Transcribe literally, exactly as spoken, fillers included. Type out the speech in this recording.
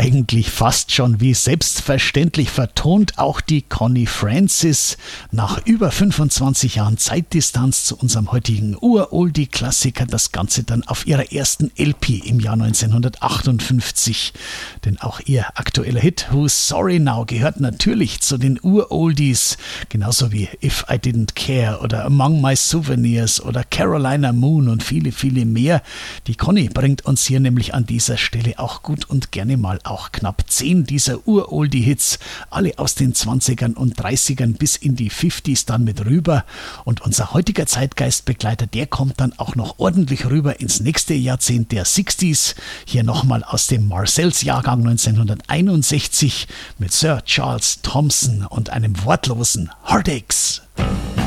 eigentlich fast schon wie selbstverständlich vertont auch die Connie Francis nach über fünfundzwanzig Jahren Zeitdistanz zu unserem heutigen Uroldie-Klassiker das Ganze dann auf ihrer ersten L P im Jahr neunzehnhundertachtundfünfzig. Denn auch ihr aktueller Hit Who's Sorry Now gehört natürlich zu den Uroldies, genauso wie If I Didn't Care oder Among My Souvenirs oder Carolina Moon und viele, viele mehr. Die Connie bringt uns hier nämlich an dieser Stelle auch gut und gerne mal auch knapp zehn dieser Uroldie-Hits, alle aus den zwanzigern und dreißigern bis in die fünfziger dann mit rüber. Und unser heutiger Zeitgeistbegleiter, der kommt dann auch noch ordentlich rüber ins nächste Jahrzehnt der sechziger. Hier nochmal aus dem Marcells Jahrgang neunzehnhunderteinundsechzig mit Sir Charles Thompson und einem wortlosen Heartaches.